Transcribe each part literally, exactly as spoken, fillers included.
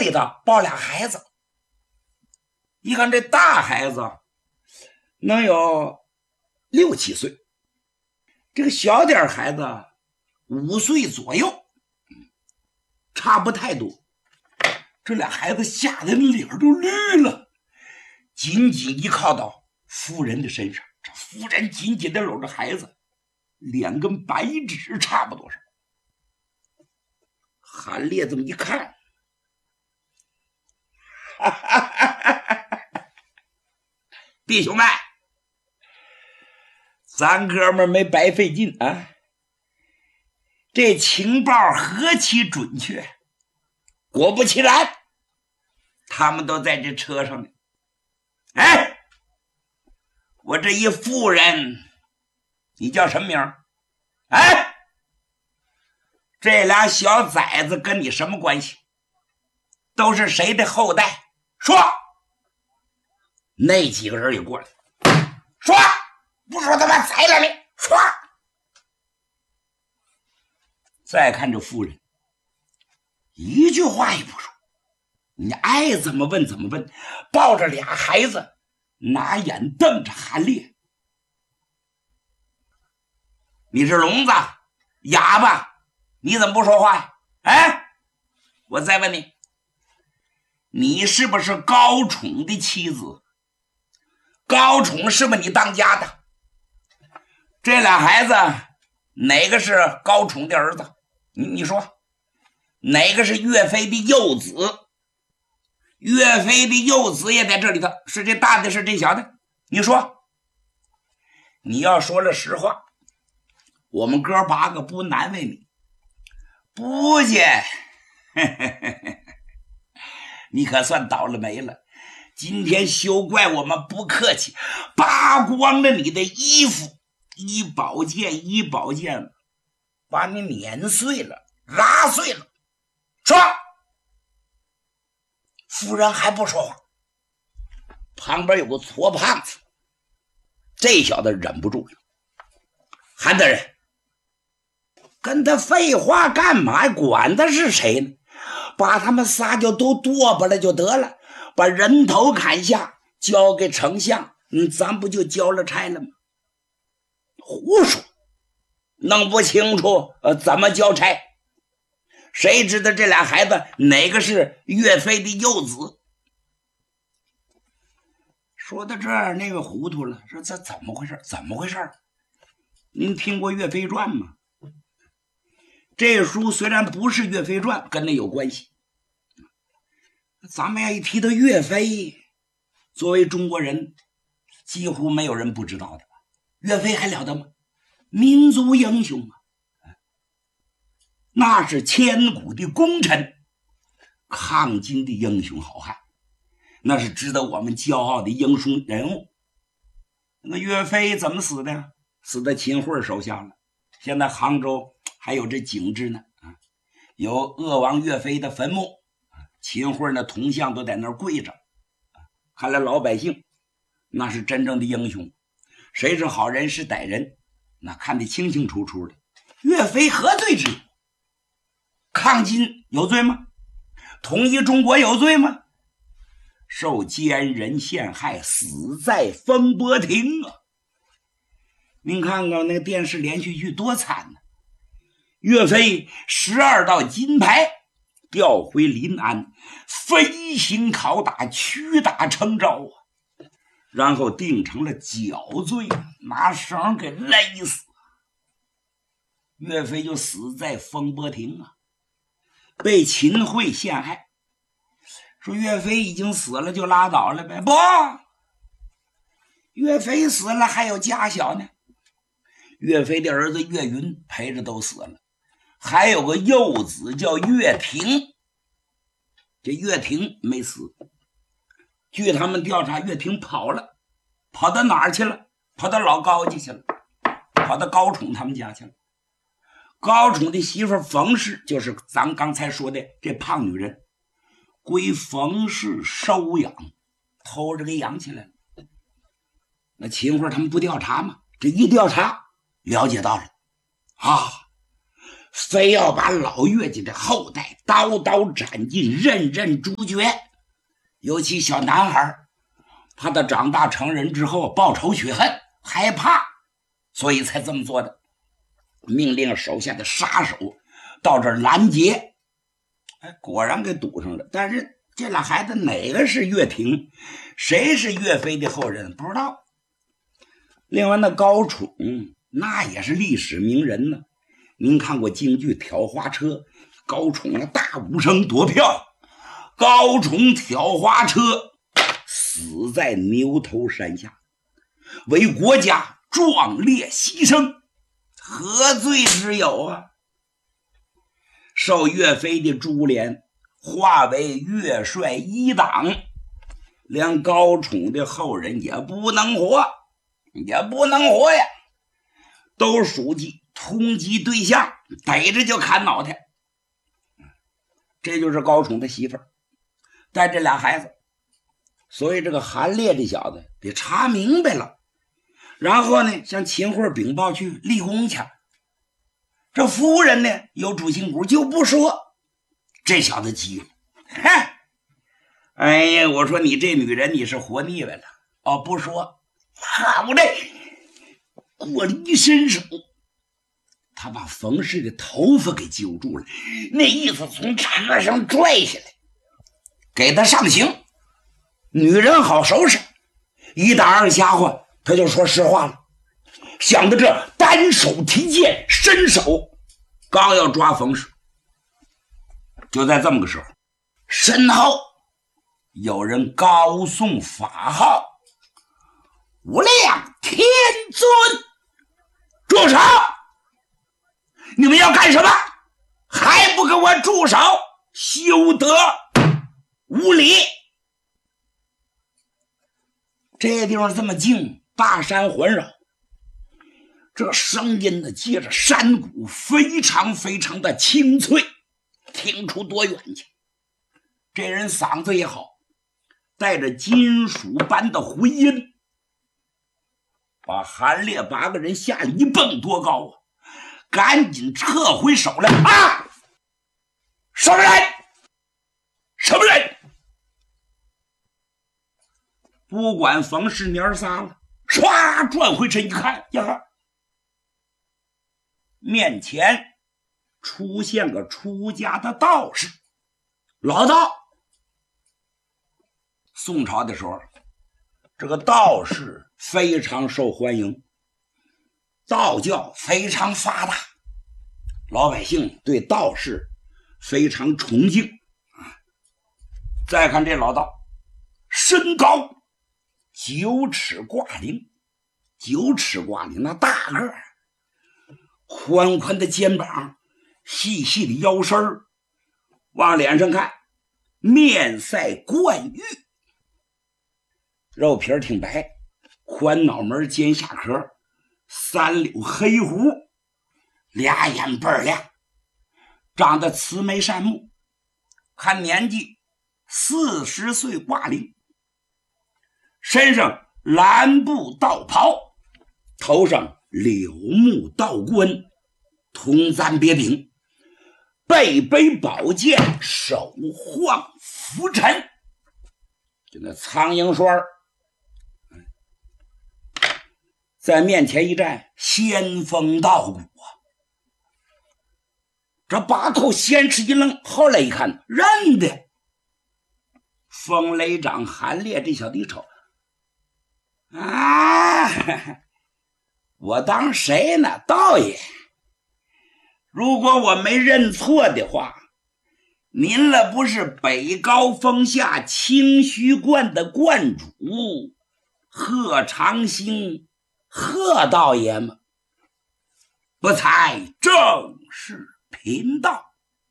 里头抱俩孩子。一看这大孩子能有六七岁，这个小点孩子五岁左右，差不太多。这俩孩子吓得脸都绿了，紧紧依靠到夫人的身上。这夫人紧紧地搂着孩子，脸跟白纸差不多少。韩烈这么一看，哈哈哈哈哈，弟兄们，咱哥们没白费劲啊！这情报何其准确！果不其然，他们都在这车上呢。哎，我这一妇人，你叫什么名？哎，这俩小崽子跟你什么关系？都是谁的后代？说。那几个人也过来，说，不说他妈宰了你！说。再看这妇人，一句话也不说，你爱怎么问怎么问，抱着俩孩子，拿眼瞪着韩烈。你是聋子哑巴，你怎么不说话呀？哎，我再问你，你是不是高宠的妻子？高宠是不是你当家的？这俩孩子哪个是高宠的儿子？你你说哪个是岳飞的幼子？岳飞的幼子也在这里头，是这大的是这小的？你说，你要说了实话，我们哥八个不难为你。不见，你可算倒了霉了。今天休怪我们不客气，扒光了你的衣服，一宝剑一宝剑，把你碾碎了，拉碎了。说，夫人还不说话。旁边有个矬胖子，这小子忍不住了，韩大人，跟他废话干嘛？管他是谁呢？把他们仨就都剁巴了就得了，把人头砍下交给丞相，嗯，咱不就交了差了吗？胡说，弄不清楚呃，怎么交差？谁知道这俩孩子哪个是岳飞的幼子？说到这儿，那个糊涂了，说这怎么回事？怎么回事？您听过《岳飞传》吗？这书虽然不是《岳飞传》，跟那有关系。咱们要一提到岳飞，作为中国人，几乎没有人不知道的吧？岳飞还了得吗？民族英雄啊，那是千古的功臣，抗金的英雄好汉，那是值得我们骄傲的英雄人物。那岳飞怎么死的？死在秦桧手下了。现在杭州还有这景致呢，有鄂王岳飞的坟墓，秦桧的铜像都在那儿跪着。看来老百姓那是真正的英雄，谁是好人是歹人，那看得清清楚楚的。岳飞何罪之有？抗金有罪吗？统一中国有罪吗？受奸人陷害，死在风波亭啊！您看看那个电视连续剧多惨呢、啊！岳飞十二道金牌调回临安，飞行拷打，屈打成招啊！然后定成了绞罪，拿绳给勒死。岳飞就死在风波亭啊，被秦桧陷害。说岳飞已经死了就拉倒了呗？不，岳飞死了还有家小呢。岳飞的儿子岳云陪着都死了，还有个幼子叫岳霆。这岳霆没死，据他们调查，岳霆跑了，跑到哪儿去了？跑到老高家去了，跑到高宠他们家去了。高宠的媳妇冯氏，就是咱刚才说的这胖女人，归冯氏收养，偷着给养起来了。那秦桧他们不调查吗？这一调查了解到了啊， 非要把老岳家的后代刀刀斩尽，任任诛绝。尤其小男孩，怕他长大成人之后报仇雪恨，害怕，所以才这么做的。命令手下的杀手到这儿拦截，哎，果然给堵上了。但是这俩孩子哪个是岳霆，谁是岳飞的后人，不知道。另外那高宠那也是历史名人呢。您看过京剧《挑花车》，高宠那大武生多漂亮。高宠挑花车死在牛头山下，为国家壮烈牺牲，何罪之有啊？受岳飞的株连，化为岳帅一党，连高宠的后人也不能活，也不能活呀，都属计通缉对象，逮着就砍脑袋。这就是高宠的媳妇儿带这俩孩子，所以这个韩烈这小子得查明白了，然后呢向秦桧禀报去立功去。这夫人呢有主心骨就不说，这小子急了，哼，哎呀，我说你这女人你是活腻歪了哦，不说，好嘞，过了一伸手，他把冯氏的头发给揪住了，那意思从车上拽下来，给他上刑。女人好收拾，一打二瞎话，他就说实话了。想到这，单手提剑，伸手刚要抓冯氏，就在这么个时候，身后有人高颂法号：“无量天尊！”住手！你们要干什么？还不给我住手！休得无礼！这地方这么静，大山环绕，这声音呢借着山谷非常非常的清脆，听出多远去。这人嗓子也好，带着金属般的回音，把韩烈八个人吓了一蹦多高啊！赶紧撤回手来啊！什么人？什么人？不管冯氏娘仨了，唰转回身一看呀，面前出现个出家的道士，老道。宋朝的时候，这个道士非常受欢迎，道教非常发达，老百姓对道士非常崇敬。再看这老道，身高九尺挂零，九尺挂零那大个儿，宽宽的肩膀，细细的腰身儿，往脸上看，面赛冠玉，肉皮挺白，宽脑门尖下壳，三绺黑胡，俩眼倍儿亮，长得慈眉善目，看年纪四十岁挂零，身上蓝布道袍，头上柳木道冠，铜簪别柄，背背宝剑，手晃拂尘，就那苍蝇栓在面前一站，仙风道骨啊！这八寇先是一愣，后来一看，认得风雷长韩烈这小子一瞅啊，我当谁呢？道爷，如果我没认错的话，您那不是北高峰下清虚观的观主贺长兴贺道爷吗？不才正是贫道。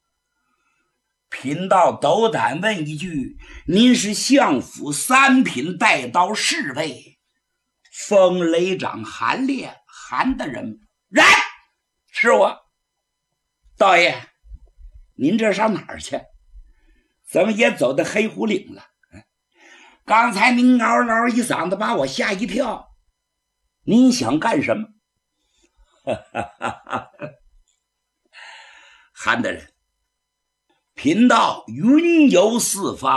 贫道斗胆问一句，您是相府三品带刀侍卫风雷长韩烈韩的人吗？然，是我。道爷，您这上哪儿去？怎么也走到黑虎岭了？刚才您嗷嗷一嗓子把我吓一跳，您想干什么？ 韩德仁。贫道云游四方。